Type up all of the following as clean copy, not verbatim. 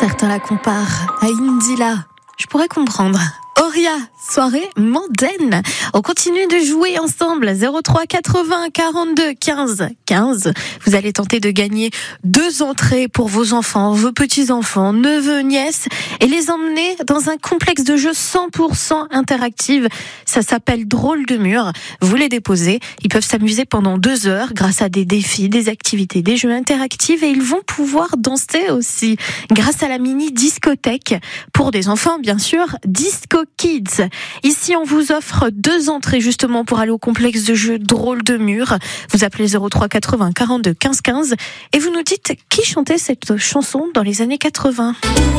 Certains la comparent à Indila. Je pourrais comprendre. Auria, soirée mondaine. On continue de jouer ensemble. 03 80 42 15 15. Vous allez tenter de gagner 2 entrées pour vos enfants, vos petits-enfants, neveux, nièces et les emmener dans un complexe de jeux 100% interactif. Ça s'appelle Drôle de mur. Vous les déposez. Ils peuvent s'amuser pendant 2 heures grâce à des défis, des activités, des jeux interactifs et ils vont pouvoir danser aussi grâce à la mini discothèque pour des enfants, bien sûr. Disco Kids. Ici, on vous offre 2 entrées justement pour aller au complexe de jeux Drôle de mur. Vous appelez 03 80 42 15 15 et vous nous dites qui chantait cette chanson dans les années 80.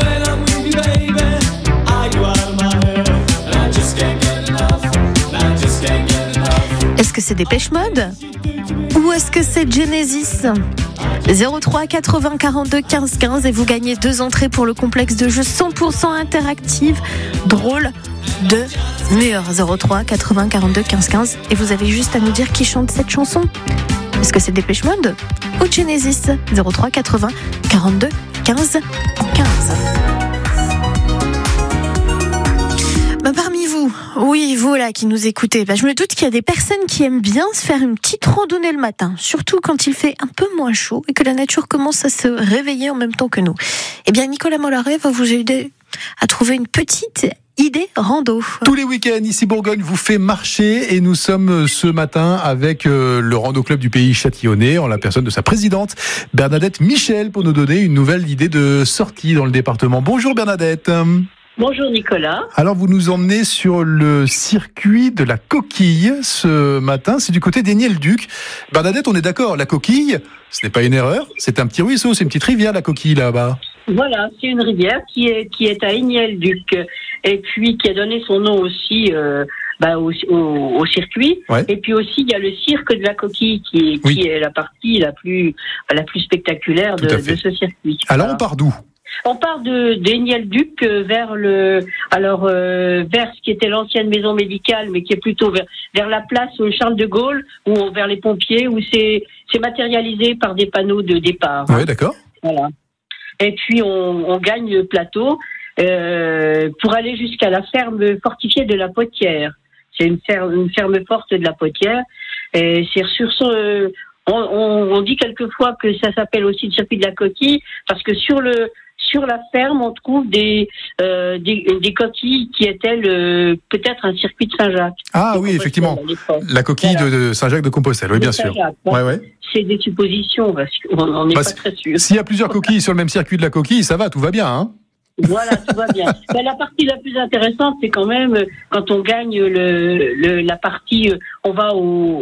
Est-ce que c'est Dépêche Mode ou est-ce que c'est Genesis? 03 80 42 15 15 et vous gagnez 2 entrées pour le complexe de jeux 100% interactif Drôle de mur. 03 80 42 15 15 et vous avez juste à nous dire qui chante cette chanson. Est-ce que c'est Dépêche Mode ou Genesis? 03 80 42 15 15. Parmi vous, oui, vous là qui nous écoutez, je me doute qu'il y a des personnes qui aiment bien se faire une petite randonnée le matin, surtout quand il fait un peu moins chaud et que la nature commence à se réveiller en même temps que nous. Eh bien, Nicolas Mollaret va vous aider à trouver une petite idée rando. Tous les week-ends, ici Bourgogne vous fait marcher et nous sommes ce matin avec le Rando Club du Pays Châtillonnais en la personne de sa présidente Bernadette Michel pour nous donner une nouvelle idée de sortie dans le département. Bonjour Bernadette. Bonjour Nicolas. Alors vous nous emmenez sur le circuit de la Coquille ce matin, c'est du côté d'Aigné-le-Duc. Bernadette, on est d'accord, la Coquille, ce n'est pas une erreur, c'est un petit ruisseau, c'est une petite rivière la Coquille là-bas. Voilà, c'est une rivière qui est à Aigné-le-Duc et puis qui a donné son nom aussi au circuit. Ouais. Et puis aussi il y a le cirque de la Coquille qui est la partie la plus spectaculaire de ce circuit. Alors on part d'où ? On part d'Aigné-le-Duc vers ce qui était l'ancienne maison médicale, mais qui est plutôt vers la place Charles de Gaulle ou vers les pompiers, où c'est matérialisé par des panneaux de départ. Oui, d'accord. Voilà. Et puis on gagne le plateau pour aller jusqu'à la ferme fortifiée de la Potière. C'est une ferme forte de la Potière. Et c'est sur ce. On dit quelquefois que ça s'appelle aussi le circuit de la Coquille parce que sur la ferme, on trouve des coquilles qui étaient peut-être un circuit de Saint-Jacques. Ah oui, effectivement. La coquille de Saint-Jacques de Compostelle, oui, bien sûr. Ouais. C'est des suppositions, parce qu'on n'est pas très sûr. S'il y a plusieurs coquilles sur le même circuit de la Coquille, ça va, tout va bien, hein ? Voilà, tout va bien. Mais la partie la plus intéressante, c'est quand même quand on gagne la partie, on va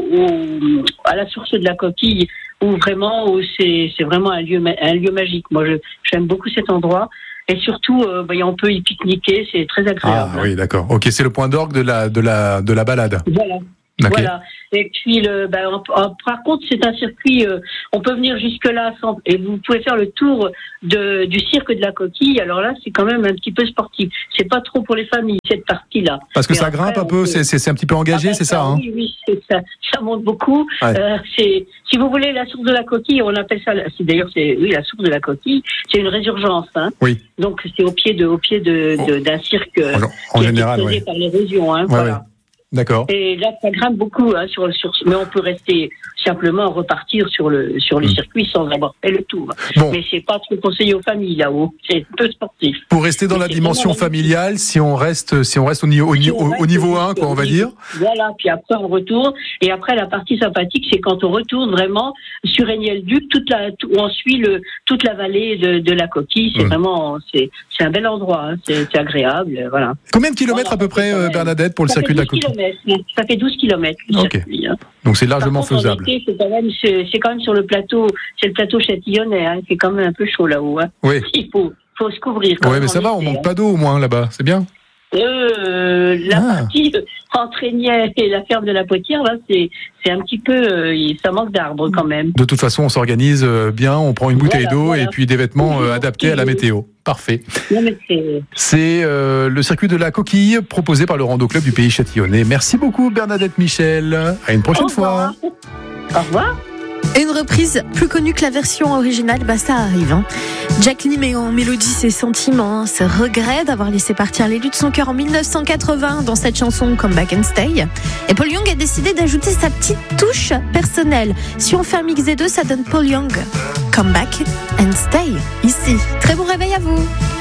à la source de la Coquille, où c'est vraiment un lieu magique. Moi, j'aime beaucoup cet endroit. Et surtout, on peut y pique-niquer, c'est très agréable. Ah oui, d'accord. Ok, c'est le point d'orgue de la balade. Voilà. Okay. Voilà. Et puis par contre, c'est un circuit. On peut venir jusque là et vous pouvez faire le tour du cirque de la Coquille. Alors là, c'est quand même un petit peu sportif. C'est pas trop pour les familles cette partie-là. Parce que ça grimpe un peu. C'est un petit peu engagé, c'est ça, hein ? Oui, c'est ça. Ça monte beaucoup. Ouais. Si vous voulez la source de la Coquille, on appelle ça. La source de la Coquille. C'est une résurgence, hein. Oui. Donc c'est au pied d'un cirque en général, exposé par l'érosion, hein. Ouais, voilà. Ouais. D'accord. Et là, ça grimpe beaucoup, hein, mais on peut rester simplement repartir sur le circuit sans avoir fait le tour. Bon. Mais c'est pas trop conseillé aux familles là-haut. C'est un peu sportif. Pour rester dans la dimension familiale, si on reste au niveau 1, quoi, on va dire. Voilà. Puis après, on retourne. Et après, la partie sympathique, c'est quand on retourne vraiment sur Aigné-le-Duc, où on suit toute la vallée de la Coquille. C'est vraiment, c'est un bel endroit, hein. C'est agréable, voilà. Combien de kilomètres à peu près, Bernadette, pour le circuit de la Coquille? Ça fait 12 kilomètres. Ok. Donc c'est largement faisable. C'est quand même sur le plateau, c'est le plateau châtillonnais, hein, c'est quand même un peu chaud là-haut. Hein. Oui. Il faut se couvrir. Oui, mais ça va, on manque pas d'eau au moins là-bas, c'est bien. La partie entre Aigné et la ferme de la Potière, là, c'est un petit peu, ça manque d'arbres quand même. De toute façon, on s'organise bien, on prend une bouteille d'eau et puis des vêtements adaptés à la météo. Parfait. C'est le circuit de la Coquille proposé par le Rando Club du Pays Châtillonnais. Merci beaucoup Bernadette Michel. À une prochaine fois. Au revoir. Et une reprise plus connue que la version originale, ça arrive. Jack Lee met en mélodie ses sentiments, ses regrets d'avoir laissé partir l'élu de son cœur en 1980 dans cette chanson Come Back and Stay. Et Paul Young a décidé d'ajouter sa petite touche personnelle. Si on fait un mix des deux, ça donne Paul Young Come Back and Stay. Ici, très bon réveil à vous.